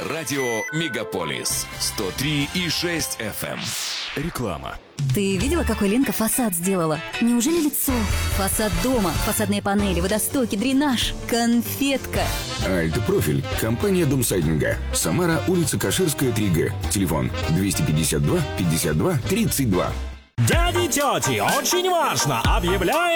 Радио Мегаполис 103,6 FM. Реклама. Ты видела, какой Ленка фасад сделала? Неужели лицо? Фасад дома, фасадные панели, водостоки, дренаж. Конфетка. Альт-профиль. Компания Домсайдинга. Самара, улица Каширская, 3Г. Телефон 252 52 32. Дяди, тети, очень важно! Объявляем